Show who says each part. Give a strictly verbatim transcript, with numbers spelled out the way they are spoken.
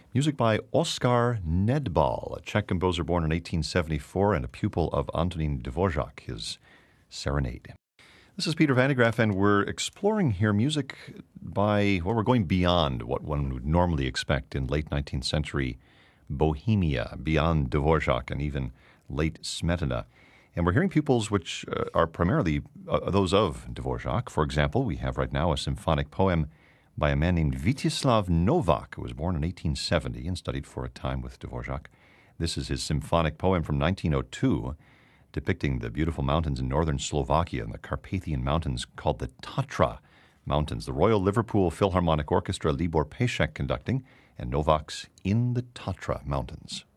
Speaker 1: Music by Oskar Nedbal, a Czech composer born in eighteen seventy-four and a pupil of Antonín Dvořák, his Serenade. This is Peter Van de Graaff, and we're exploring here music by, well, we're going beyond what one would normally expect in late nineteenth century Bohemia, beyond Dvořák and even late Smetana. And we're hearing pupils which uh, are primarily uh, those of Dvořák. For example, we have right now a symphonic poem by a man named Vítězslav Novák, who was born in eighteen seventy and studied for a time with Dvořák. This is his symphonic poem from nineteen oh two, depicting the beautiful mountains in northern Slovakia and the Carpathian Mountains called the Tatra Mountains. The Royal Liverpool Philharmonic Orchestra, Libor Pešek conducting, and Novák's In the Tatra Mountains.